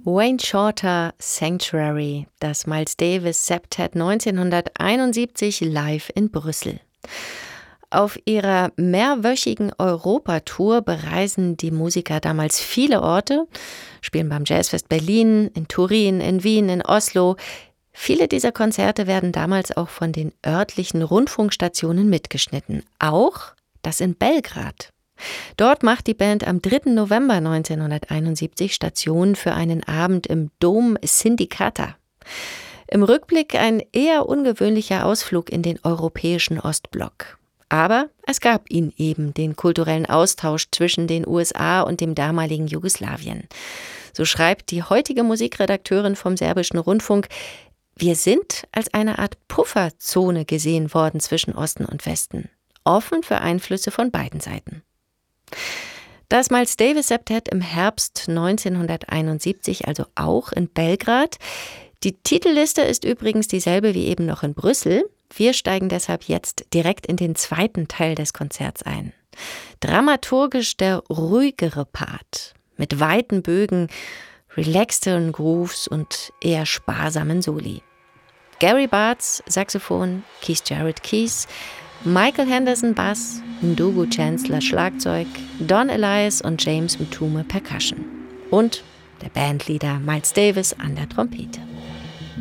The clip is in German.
Wayne Shorter Sanctuary, das Miles Davis Septet 1971 live in Brüssel. Auf ihrer mehrwöchigen Europatour bereisen die Musiker damals viele Orte, spielen beim Jazzfest Berlin, in Turin, in Wien, in Oslo. Viele dieser Konzerte werden damals auch von den örtlichen Rundfunkstationen mitgeschnitten, auch das in Belgrad. Dort macht die Band am 3. November 1971 Station für einen Abend im Dom Sindikata. Im Rückblick ein eher ungewöhnlicher Ausflug in den europäischen Ostblock. Aber es gab ihn eben, den kulturellen Austausch zwischen den USA und dem damaligen Jugoslawien. So schreibt die heutige Musikredakteurin vom Serbischen Rundfunk: Wir sind als eine Art Pufferzone gesehen worden zwischen Osten und Westen, offen für Einflüsse von beiden Seiten. Das Miles Davis Septet im Herbst 1971, also auch in Belgrad. Die Titelliste ist übrigens dieselbe wie eben noch in Brüssel. Wir steigen deshalb jetzt direkt in den zweiten Teil des Konzerts ein. Dramaturgisch der ruhigere Part, mit weiten Bögen, relaxteren Grooves und eher sparsamen Soli. Gary Bartz, Saxophon, Keith Jarrett Keys, Michael Henderson Bass, Ndugu Chancellor Schlagzeug, Don Elias und James Mtume Percussion. Und der Bandleader Miles Davis an der Trompete.